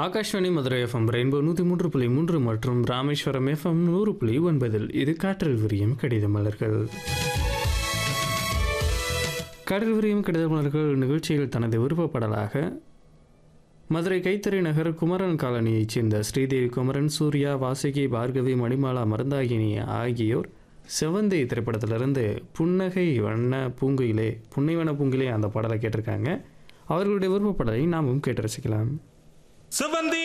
Akashvani Madurai FM rainbow 103.3 மற்றும் Rameswaram FM 100.9 இது காற்றில் விரியும் கடித மலர்கள். காற்றில் விரியும் கடித மலர்கள் நிகழ்ச்சியில் தனது விருப்பப்படலாக மதுரை கைத்தறி நகர் குமரன் காலனியைச் சேர்ந்த ஸ்ரீதேவி குமரன், சூர்யா, வாசுகி, பார்கவி, மணிமாலா, மருந்தாகினி ஆகியோர் செவந்தி திரைப்படத்திலிருந்து புன்னகை வண்ண பூங்கிலே அந்த பாடலை கேட்டிருக்காங்க. அவர்களுடைய விருப்பப்படலை நாமும் கேட்டு ரசிக்கலாம். செவந்தி